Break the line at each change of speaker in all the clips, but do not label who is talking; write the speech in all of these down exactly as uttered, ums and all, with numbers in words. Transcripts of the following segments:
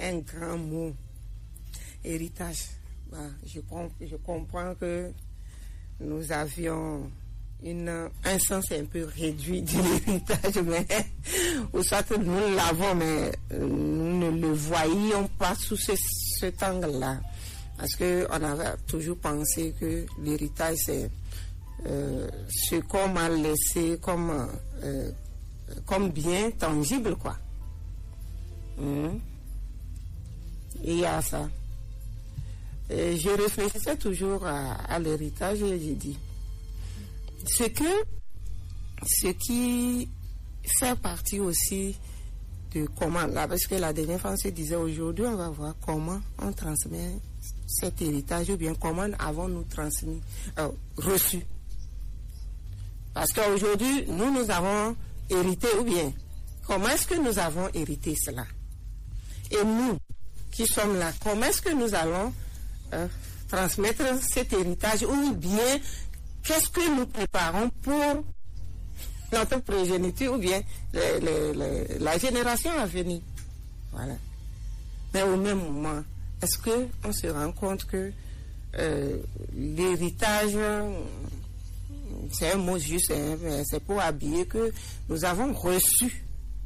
un grand mot. Héritage. Bah, je, comp- je comprends que nous avions une, un sens un peu réduit de l'héritage, mais ou soit nous l'avons, mais nous ne le voyions pas sous ce, cet angle-là. Parce qu'on avait toujours pensé que l'héritage, c'est euh, ce qu'on m'a laissé comme, euh, comme bien tangible, quoi. Mmh. Il y a ça. Et je réfléchissais toujours à, à l'héritage et j'ai dit, ce que, ce qui fait partie aussi de comment, là, parce que la dernière fois on se disait aujourd'hui on va voir comment on transmet cet héritage ou bien comment avons-nous transmis, euh, reçu. Parce qu'aujourd'hui nous nous avons hérité ou bien comment est-ce que nous avons hérité cela? Et nous qui sommes là, comment est-ce que nous allons euh, transmettre cet héritage ou bien qu'est-ce que nous préparons pour notre progéniture ou bien le, le, le, la génération à venir. Voilà. Mais au même moment, est-ce qu'on se rend compte que euh, l'héritage, c'est un mot juste, hein, c'est pour habiller que nous avons reçu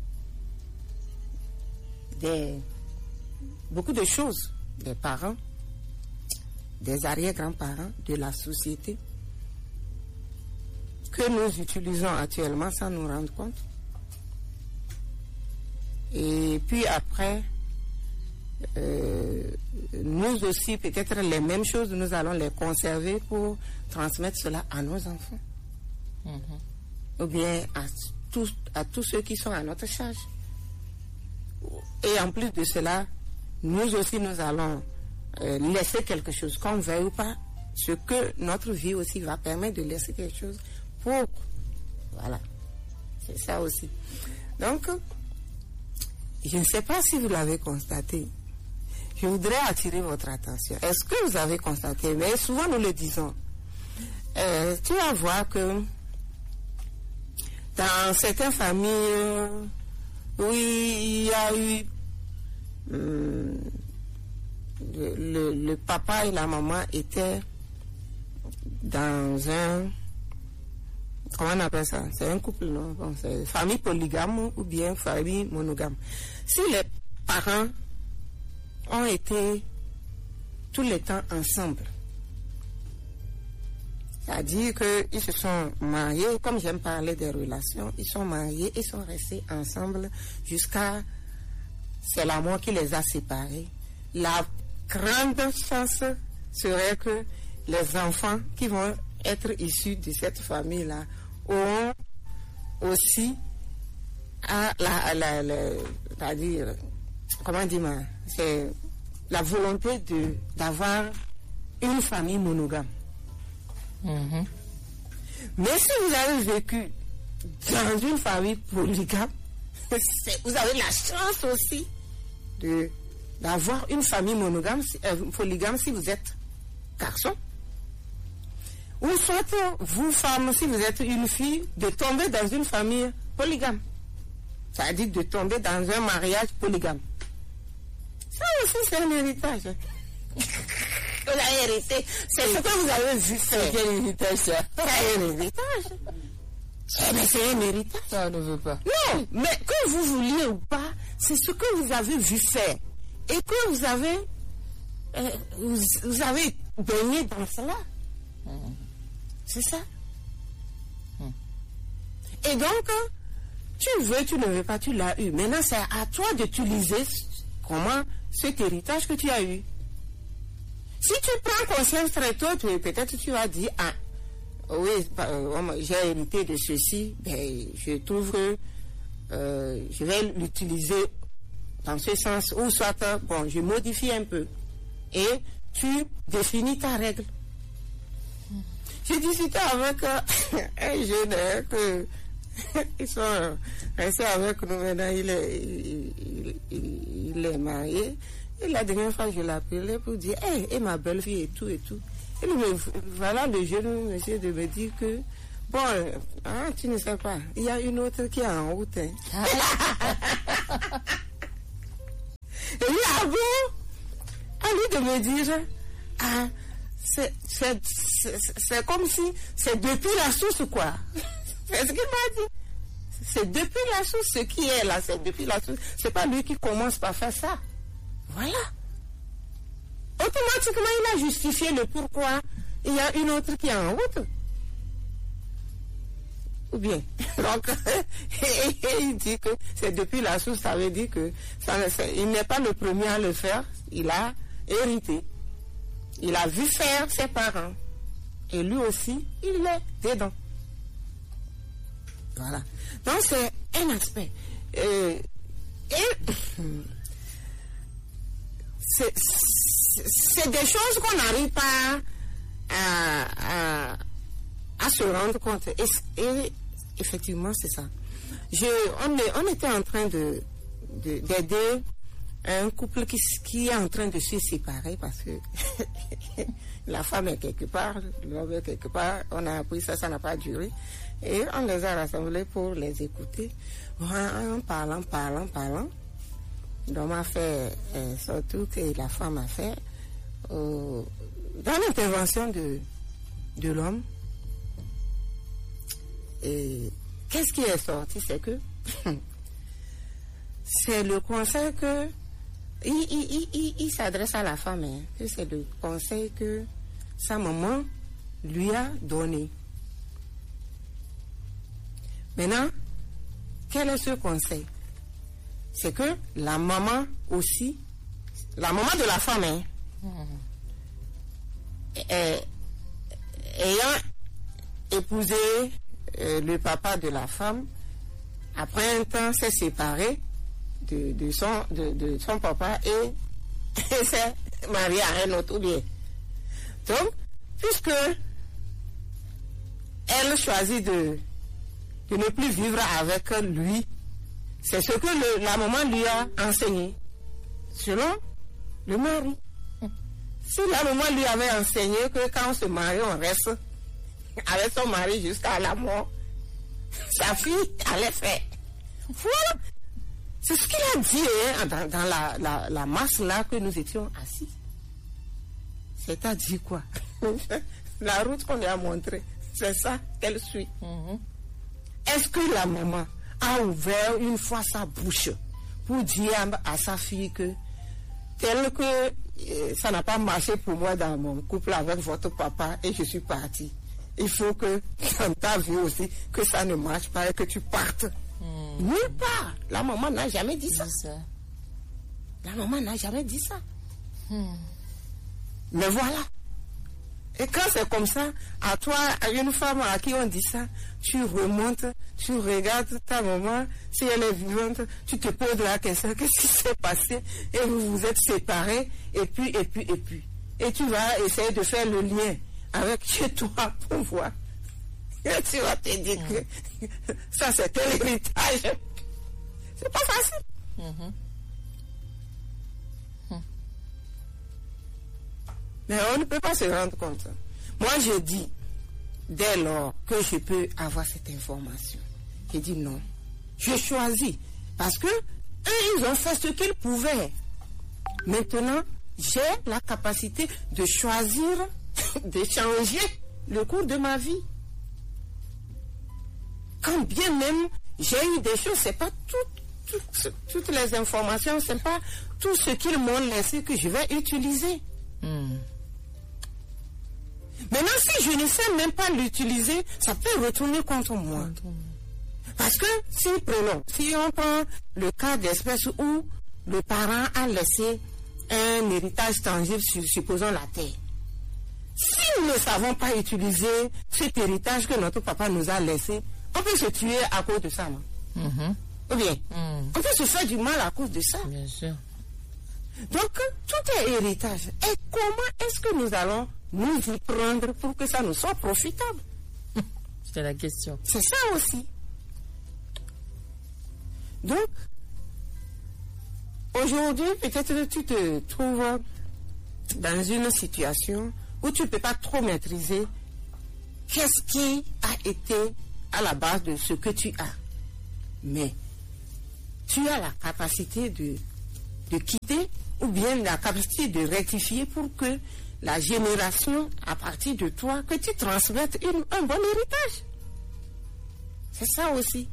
des, beaucoup de choses des parents, des arrière-grands-parents, de la société, que nous utilisons actuellement sans nous rendre compte. Et puis après, euh, nous aussi, peut-être les mêmes choses, nous allons les conserver pour transmettre cela à nos enfants. Mm-hmm. Ou bien à tous, à tous ceux qui sont à notre charge. Et en plus de cela, nous aussi, nous allons euh, laisser quelque chose, qu'on veuille ou pas, ce que notre vie aussi va permettre de laisser quelque chose pour... Voilà. C'est ça aussi. Donc, je ne sais pas si vous l'avez constaté. Je voudrais attirer votre attention. Est-ce que vous avez constaté? Mais souvent nous le disons. Euh, tu vas voir que dans certaines familles où il y a eu hum, le, le, le papa et la maman étaient dans un... Comment on appelle ça? C'est un couple, non? Bon, c'est famille polygame ou bien famille monogame. Si les parents ont été tout le temps ensemble, c'est-à-dire qu'ils se sont mariés, comme j'aime parler des relations, ils sont mariés et sont restés ensemble jusqu'à... C'est la mort qui les a séparés. La grande chance serait que les enfants qui vont être issus de cette famille-là auront aussi à la, la, la, c'est-à-dire, comment dire, c'est la volonté de d'avoir une famille monogame. Mm-hmm. Mais si vous avez vécu dans une famille polygame, vous avez la chance aussi de d'avoir une famille monogame, euh, polygame si vous êtes garçon. Ou soit vous, femmes, si vous êtes une fille, de tomber dans une famille polygame. C'est-à-dire de tomber dans un mariage polygame. Ça aussi, c'est un héritage. Vous avez hérité. C'est ce que vous avez vu faire.
Quel héritage, ça?
C'est un héritage. Mais c'est un héritage.
Ça, on ne veut pas.
Non, mais que vous vouliez ou pas, c'est ce que vous avez vu faire. Et que vous avez, euh, vous, vous avez baigné dans cela. Mmh. C'est ça. Mmh. Et donc, tu veux, tu ne veux pas, tu l'as eu. Maintenant, c'est à toi d'utiliser comment cet héritage que tu as eu. Si tu prends conscience très tôt, peut-être tu vas dire, ah, oui, j'ai hérité de ceci, ben, je trouve que euh, je vais l'utiliser dans ce sens, ou soit, bon, je modifie un peu. Et tu définis ta règle. J'ai discuté avec euh, un jeune euh, que ils sont euh, restés avec nous maintenant, il est, il, il, il, il est marié. Et la dernière fois, je l'ai appelé pour dire, hé, hey, et ma belle-fille et tout et tout. Et me, voilà le jeune monsieur de me dire que, bon, hein, tu ne sais pas, il y a une autre qui est en route. Hein. Et lui, ah bon? À lui de me dire, ah, c'est, c'est, c'est, c'est comme si c'est depuis la source, quoi. C'est ce qu'il m'a dit. C'est depuis la source, ce qui est là, c'est depuis la source. C'est pas lui qui commence par faire ça. Voilà. Automatiquement, il a justifié le pourquoi il y a une autre qui est en route. Ou bien. Donc, il dit que c'est depuis la source, ça veut dire que ça, il n'est pas le premier à le faire. Il a hérité. Il a vu faire ses parents. Et lui aussi, il est dedans. Voilà. Donc, c'est un aspect. Euh, et c'est, c'est des choses qu'on n'arrive pas à, à, à se rendre compte. Et, et effectivement, c'est ça. Je, on, est, on était en train de, de, d'aider un couple qui, qui est en train de se séparer parce que la femme est quelque part, l'homme est quelque part. On a appris ça, ça n'a pas duré. Et on les a rassemblés pour les écouter. En parlant, parlant, parlant. L'homme a fait, euh, surtout que la femme a fait, euh, dans l'intervention de, de l'homme, et qu'est-ce qui est sorti? C'est que c'est le conseil que il, il, il, il s'adresse à la femme, hein, que c'est le conseil que sa maman lui a donné. Maintenant, quel est ce conseil? C'est que la maman aussi, la maman de la femme, hein, mmh. est, ayant épousé euh, le papa de la femme, après un temps s'est séparée de, de, son, de, de son papa et, et s'est mariée à un autre bien. Donc, puisque elle choisit de de ne plus vivre avec lui, c'est ce que le, la maman lui a enseigné, selon le mari. Si la maman lui avait enseigné que quand on se marie, on reste avec son mari jusqu'à la mort, sa fille allait faire. Voilà. C'est ce qu'il a dit hein, dans, dans la, la, la masse là que nous étions assis. C'est-à-dire quoi? La route qu'on lui a montrée, c'est ça qu'elle suit. Mm-hmm. Est-ce que la maman a ouvert une fois sa bouche pour dire à, à sa fille que tel que euh, ça n'a pas marché pour moi dans mon couple avec votre papa et je suis partie. Il faut que dans ta vie aussi que ça ne marche pas et que tu partes. Mmh. Nulle part. La maman n'a jamais dit ça. ça. La maman n'a jamais dit ça. Mmh. Mais voilà. Et quand c'est comme ça, à toi, à une femme à qui on dit ça, tu remontes, tu regardes ta maman, si elle est vivante, tu te poses la question, qu'est-ce qui s'est passé? Et vous vous êtes séparés, et puis, et puis, et puis. Et tu vas essayer de faire le lien avec chez toi pour voir. Et tu vas te dire que ça c'est un héritage. C'est pas facile. Mm-hmm. Mais on ne peut pas se rendre compte. Moi, je dis, dès lors que je peux avoir cette information, je dis non. Je choisis. Parce que eux, ils ont fait ce qu'ils pouvaient. Maintenant, j'ai la capacité de choisir, de changer le cours de ma vie. Quand bien même j'ai eu des choses, c'est pas tout, tout, toutes les informations, c'est pas tout ce qu'ils m'ont laissé que je vais utiliser. Mm. Maintenant, si je ne sais même pas l'utiliser, ça peut retourner contre moi. Parce que, si prenons, si on prend le cas d'espèce où le parent a laissé un héritage tangible, supposons la terre. Si nous ne savons pas utiliser cet héritage que notre papa nous a laissé, on peut se tuer à cause de ça, non? Mm-hmm. Ou bien, mm. on peut se faire du mal à cause de ça.
Bien sûr.
Donc, tout est héritage. Et comment est-ce que nous allons nous y prendre pour que ça nous soit profitable?
C'était la question.
C'est ça aussi. Donc, aujourd'hui, peut-être que tu te trouves dans une situation où tu ne peux pas trop maîtriser qu'est-ce qui a été à la base de ce que tu as. Mais tu as la capacité de de quitter ou bien la capacité de rectifier pour que la génération à partir de toi, que tu transmettes une, un bon héritage. C'est ça aussi.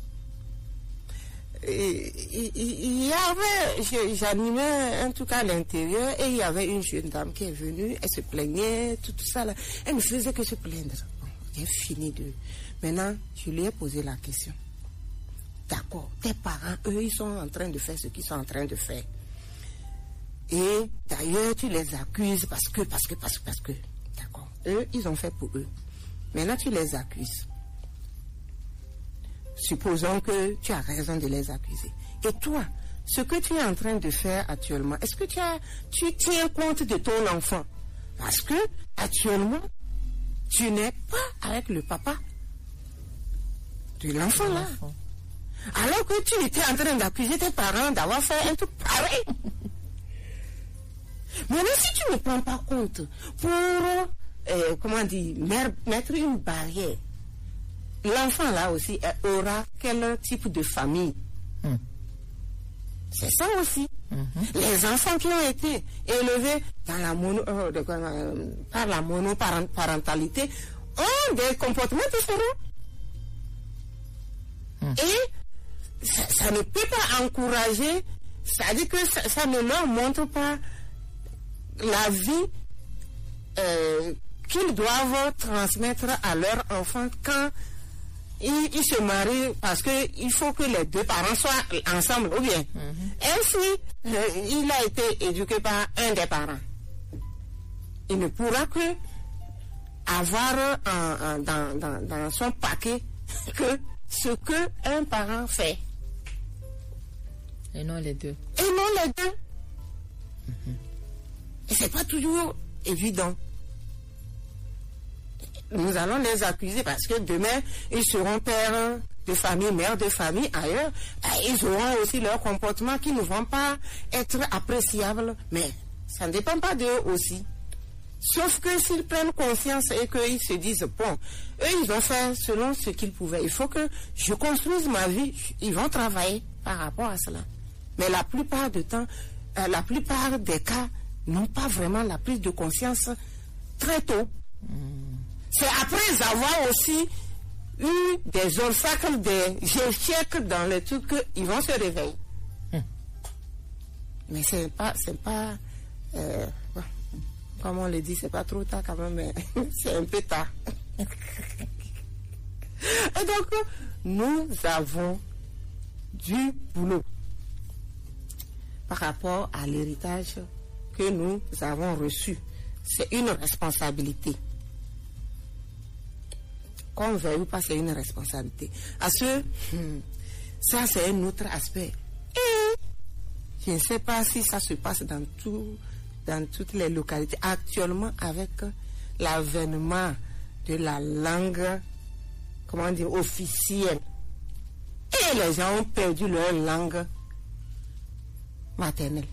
Il y avait, j'animais en tout cas à l'intérieur et il y avait une jeune dame qui est venue, elle se plaignait, tout, tout ça là. Elle ne faisait que se plaindre. Bon, j'ai fini de... Maintenant, je lui ai posé la question. D'accord, tes parents, eux, ils sont en train de faire ce qu'ils sont en train de faire. Et d'ailleurs, tu les accuses parce que, parce que, parce que, parce que. D'accord, eux, ils ont fait pour eux. Maintenant, tu les accuses. Supposons que tu as raison de les accuser. Et toi, ce que tu es en train de faire actuellement, est-ce que tu as, tu tiens compte de ton enfant? Parce que, actuellement, tu n'es pas avec le papa de l'enfant là. Alors que tu étais en train d'accuser tes parents d'avoir fait un truc pareil. Maintenant, si tu ne prends pas compte pour, euh, comment dire, mettre une barrière, l'enfant là aussi aura quel type de famille? Mm. C'est ça aussi. Mm-hmm. Les enfants qui ont été élevés dans la mono, euh, de, euh, par la monoparentalité ont des comportements différents. Mm. Et ça, ça ne peut pas encourager, c'est-à-dire que ça, ça ne leur montre pas la vie euh, qu'ils doivent transmettre à leurs enfants quand ils, ils se marient, parce qu'il faut que les deux parents soient ensemble, ou bien. Mm-hmm. Ainsi, euh, il a été éduqué par un des parents. Il ne pourra que avoir un, un, dans, dans, dans son paquet que ce que un parent fait.
Et non les deux.
Et non les deux. Mm-hmm. Et c'est pas toujours évident. Nous allons les accuser parce que demain, ils seront pères de famille, mères de famille ailleurs. Ils auront aussi leur comportement qui ne vont pas être appréciables. Mais ça ne dépend pas d'eux aussi. Sauf que s'ils prennent conscience et qu'ils se disent, bon, eux, ils ont fait selon ce qu'ils pouvaient. Il faut que je construise ma vie. Ils vont travailler par rapport à cela. Mais la plupart du temps, euh, la plupart des cas n'ont pas vraiment la prise de conscience très tôt. Mmh. C'est après avoir aussi eu des obstacles, des échecs dans le truc qu'ils vont se réveiller. Mmh. Mais c'est pas, c'est pas, euh, comme on le dit, c'est pas trop tard quand même, mais c'est un peu tard. Et donc, nous avons du boulot par rapport à l'héritage que nous avons reçu. C'est une responsabilité. Qu'on veuille ou pas, c'est une responsabilité. À ce, hmm, ça c'est un autre aspect. Et je ne sais pas si ça se passe dans, tout, dans toutes les localités. Actuellement, avec l'avènement de la langue, comment dire, officielle, et les gens ont perdu leur langue maternelle.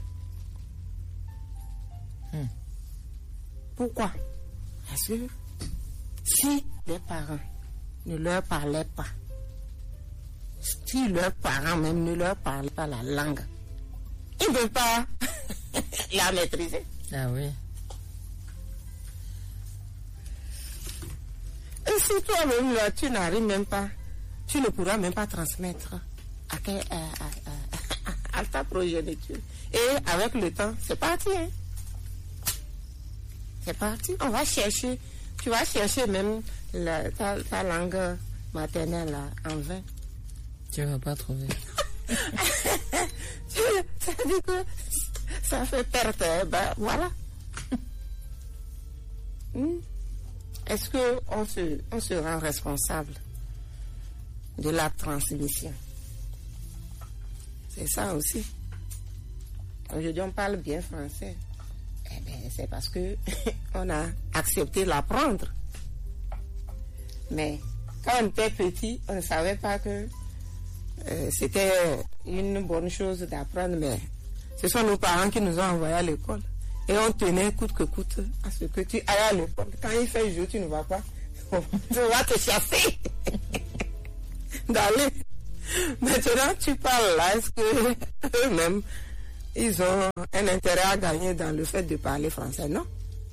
Hmm. Pourquoi? Parce que si les parents ne leur parlaient pas, si leurs parents même ne leur parlaient pas la langue, ils ne peuvent pas la maîtriser.
Ah oui.
Et si toi-même, là, tu n'arrives même pas, tu ne pourras même pas transmettre à, à, à, à ta progéniture. Et avec le temps, c'est parti. Hein? C'est parti. On va chercher. Tu vas chercher même la, ta, ta langue maternelle là, en vain.
Tu ne vas pas trouver.
Ça dit que ça fait perte. Ben voilà. hmm. Est-ce qu'on se, on se rend responsable de la transmission? C'est ça aussi. Aujourd'hui, on parle bien français. Eh bien, c'est parce que on a accepté l'apprendre. Mais quand on était petit, on ne savait pas que euh, c'était une bonne chose d'apprendre. Mais ce sont nos parents qui nous ont envoyés à l'école. Et on tenait coûte que coûte à ce que tu ailles à l'école. Quand il fait jour, tu ne vas pas. Tu vas te chasser. D'aller. Maintenant, tu parles là. Est-ce que eux-mêmes ils ont un intérêt à gagner dans le fait de parler français, non?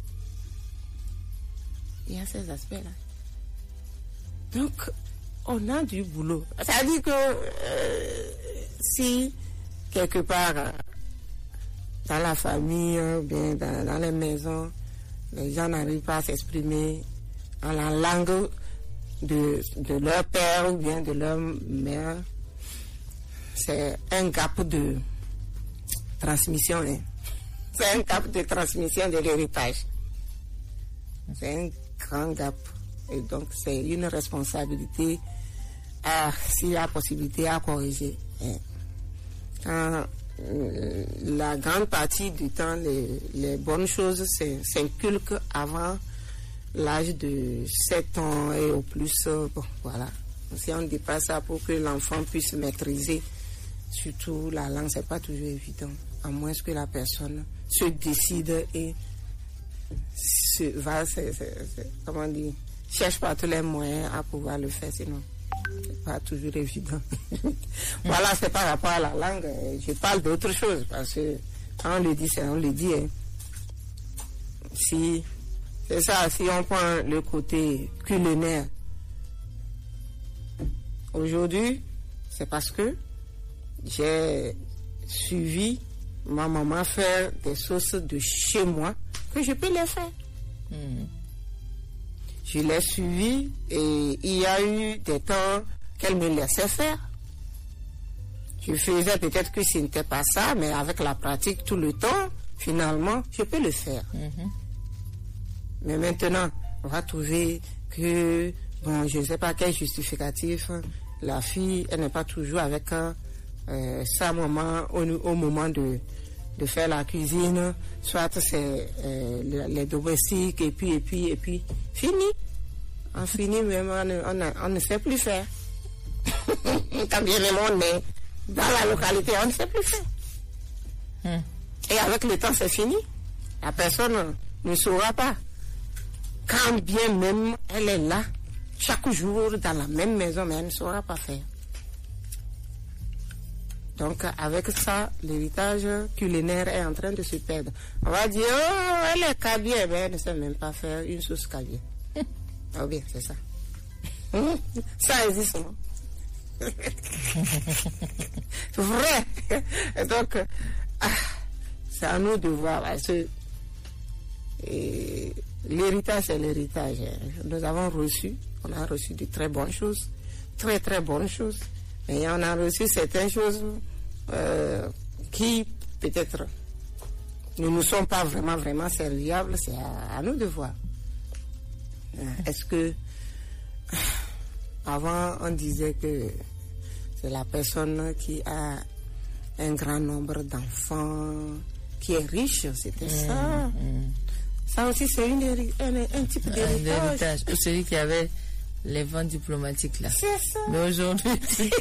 Il y a ces aspects-là. Donc, on a du boulot. C'est-à-dire que euh, si, quelque part, dans la famille, bien dans, dans les maisons, les gens n'arrivent pas à s'exprimer en la langue de, de leur père ou bien de leur mère, c'est un gap de transmission. Hein. C'est un gap de transmission de l'héritage. C'est un grand gap. Et donc, c'est une responsabilité, à, s'il y a possibilité, à corriger. Hein. Quand, euh, la grande partie du temps, les, les bonnes choses s'inculquent avant l'âge de sept ans et au plus. Euh, bon, voilà. Si on dépasse ça pour que l'enfant puisse maîtriser surtout la langue, c'est pas toujours évident, à moins que la personne se décide et se va, c'est, c'est, c'est, comment dire, cherche par tous les moyens à pouvoir le faire, sinon c'est pas toujours évident. Voilà, c'est par rapport à la langue. Je parle d'autre chose parce que quand on le dit, c'est on le dit. Hein. Si c'est ça, si on prend le côté culinaire, aujourd'hui, c'est parce que j'ai suivi ma maman faire des sauces de chez moi que je peux les faire. Mmh. Je l'ai suivi et il y a eu des temps qu'elle me laissait faire. Je faisais peut-être que ce n'était pas ça, mais avec la pratique tout le temps, finalement, je peux le faire. Mmh. Mais maintenant, on va trouver que, bon, je ne sais pas quel justificatif, la fille, elle n'est pas toujours avec euh, sa maman au, au moment de, de faire la cuisine, soit c'est euh, les domestiques, et puis, et puis, et puis, fini. On finit même, on, on, a, on ne sait plus faire. Quand bien même on est dans la localité, on ne sait plus faire. Hmm. Et avec le temps, c'est fini. La personne ne saura pas. Quand bien même elle est là, chaque jour dans la même maison, mais elle ne saura pas faire. Donc, avec ça, l'héritage culinaire est en train de se perdre. On va dire, oh, elle est cabier, mais elle ne sait même pas faire une sauce cabier. Ah bien, c'est ça. Ça existe, non? C'est vrai. Et donc, ah, c'est à nous de voir. Parce que, et, l'héritage, c'est l'héritage. Nous avons reçu, on a reçu de très bonnes choses, très très bonnes choses. Mais on a reçu certaines choses euh, qui, peut-être, ne nous sont pas vraiment, vraiment serviables. C'est à, à nous de voir. Est-ce que, avant, on disait que c'est la personne qui a un grand nombre d'enfants, qui est riche, c'était mmh, ça. Mmh. Ça aussi, c'est une, un, un type d'héritage.
Ou celui qui avait les vents diplomatiques là.
C'est ça.
Mais aujourd'hui, c'est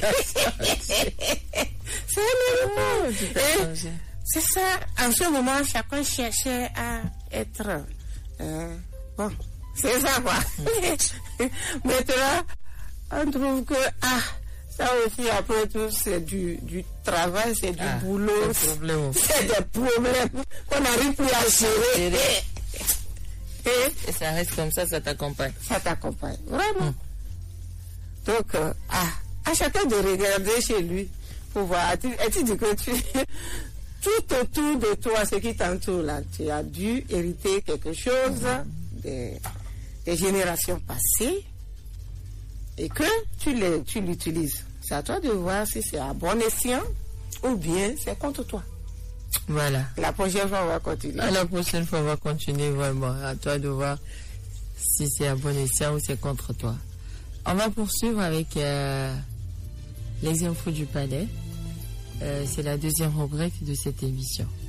un héritage. C'est ça. En ce moment, chacun cherchait à être. Euh, bon, c'est ça quoi. Mm. Maintenant, on trouve que ah, ça aussi, après tout, c'est du, du travail, c'est du ah, boulot. C'est des problèmes qu'on n'arrive plus à gérer.
Et, Et ça reste comme ça, ça t'accompagne.
Ça t'accompagne, vraiment. Mm. Donc, euh, ah, à chacun de regarder chez lui pour voir. Et tu dis que tu, tout autour de toi, ce qui t'entoure là, tu as dû hériter quelque chose mm. des, des générations passées et que tu, les, tu l'utilises. C'est à toi de voir si c'est à bon escient ou bien c'est contre toi.
Voilà.
La prochaine fois, on va continuer.
À la prochaine fois, on va continuer vraiment. À toi de voir si c'est à bon escient ou c'est contre toi. On va poursuivre avec euh, les infos du palais. Euh, c'est la deuxième rubrique de cette émission.